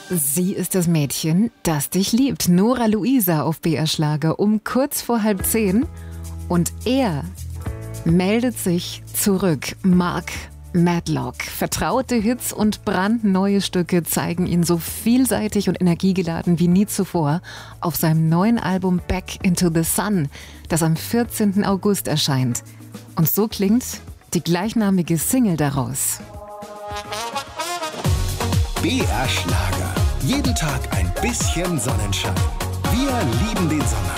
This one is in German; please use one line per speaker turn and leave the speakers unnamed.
Sie ist das Mädchen, das dich liebt. Nora Luisa auf BR Schlager um kurz vor 9:30. Und er meldet sich zurück. Mark Medlock. Vertraute Hits und brandneue Stücke zeigen ihn so vielseitig und energiegeladen wie nie zuvor auf seinem neuen Album Back into the Sun, das am 14. August erscheint. Und so klingt die gleichnamige Single daraus.
BR Schlager. Jeden Tag ein bisschen Sonnenschein. Wir lieben den Sommer.